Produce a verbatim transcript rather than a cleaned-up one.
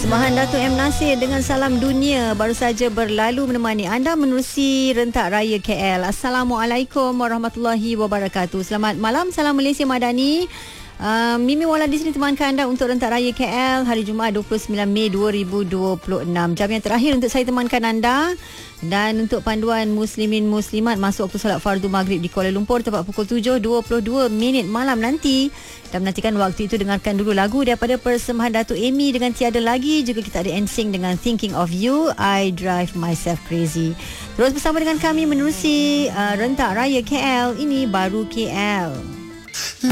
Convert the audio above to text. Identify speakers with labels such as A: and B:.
A: Persembahan Datuk M. Nasir dengan Salam Dunia baru saja berlalu menemani anda menerusi Rentak Raya K L. Assalamualaikum warahmatullahi wabarakatuh. Selamat malam, salam Malaysia Madani. Uh, Mimi Wala di sini temankan anda untuk Rentak Raya K L hari Jumaat dua puluh sembilan Mei dua ribu dua puluh enam. Jam yang terakhir untuk saya temankan anda. Dan untuk panduan muslimin muslimat masuk waktu solat fardu maghrib di Kuala Lumpur tepat pukul tujuh dua puluh dua minit malam nanti. Dan menantikan waktu itu, dengarkan dulu lagu daripada persembahan Datuk Amy dengan Tiada Lagi. Juga kita ada N Sync dengan Thinking of You, I Drive Myself Crazy. Terus bersama dengan kami menerusi uh, Rentak Raya K L. Ini baru K L.